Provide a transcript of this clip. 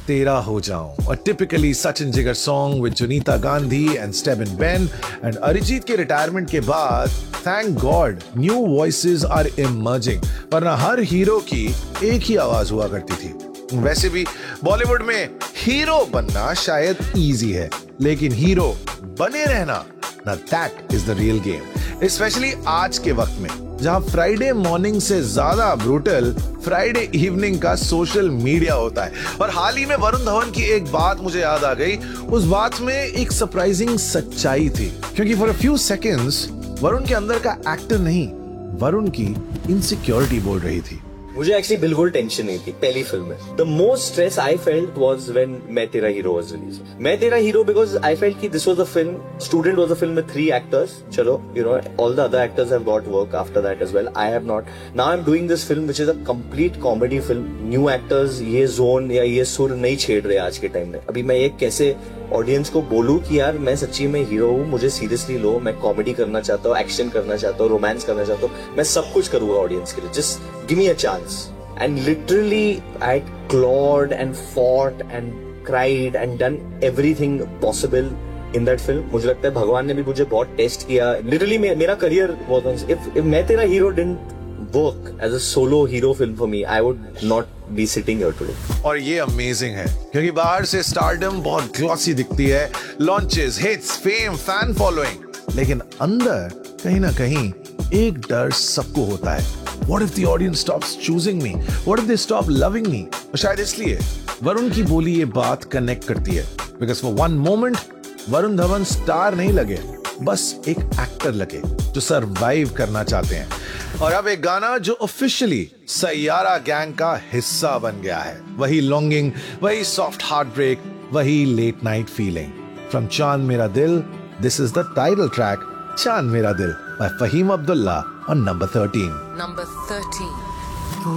तेरा हो जाऊं, a typically Sachin Jigar song with Junita Gandhi and Stebin Ben, and Arijit के रिटायरमेंट के बाद thank God new voices are emerging, वरना हर हीरो की एक ही आवाज हुआ करती थी। वैसे भी बॉलीवुड में हीरो बनना शायद इजी है, लेकिन हीरो बने रहना, now that is the real game, specially आज के वक्त में जहां फ्राइडे मॉर्निंग से ज्यादा ब्रूटल फ्राइडे इवनिंग का सोशल मीडिया होता है। और हाल ही में वरुण धवन की एक बात मुझे याद आ गई, उस बात में एक सरप्राइजिंग सच्चाई थी, क्योंकि for a few seconds Varun के अंदर का एक्टर नहीं, वरुण की इनसिक्योरिटी बोल रही थी। मुझे एक्चुअली बिल्कुल टेंशन नहीं थी पहली फिल्म में। The most stress I felt was when मैं तेरा हीरो वाज रिलीज। मैं तेरा हीरो बिकॉज आई फेल्ट कि this was a film, student was a film with 3 actors. चलो, you know, all the other actors have got work after that as well. I have not. Now I'm doing this film which is a complete comedy film. New actors ये zone या ये सुर नहीं छेड़ रहे आज के टाइम में। अभी मैं ये कैसे ऑडियंस को बोलूं कि यार मैं सच्ची में हीरो हूँ, मुझे सीरियसली लो, मैं कॉमेडी करना चाहता हूँ, एक्शन करना चाहता हूँ, रोमांस करना चाहता हूँ, मैं सब कुछ करूंगा ऑडियंस के लिए, just give me a chance. And literally I clawed and fought and cried and done everything possible in that film. मुझे लगता है भगवान ने भी मुझे बहुत टेस्ट किया। Literally मेरा करियर was if मैं तेरा hero didn't work as a solo hero film for me, I would not be sitting here today. और ये अमेजिंग है क्योंकि बाहर से स्टारडम बहुत ग्लॉसी दिखती है, launches, hits, fame, fan following, लेकिन अंदर कहीं ना कहीं एक डर सबको होता है। What if the audience stops choosing me? What if they stop loving me? और शायद इसलिए वरुण की बोली ये बात कनेक्ट करती है, because for one moment Varun Dhawan star नहीं लगे, बस एक एक्टर लगे जो सरवाइव करना चाहते हैं। और अब एक गाना जो ऑफिशियली सैयारा गैंग का हिस्सा बन गया है, वही लॉन्गिंग, वही सॉफ्ट हार्ट ब्रेक, वही लेट नाइट फीलिंग। फ्रॉम चांद मेरा दिल, this is the title track चांद मेरा दिल by Fahim Abdullah on number 13. Number 13.